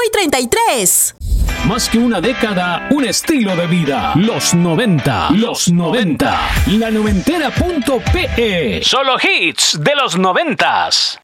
y 33. Más que una década, un estilo de vida. Los 90. Los 90. La noventera.pe. Solo hits de los 90s.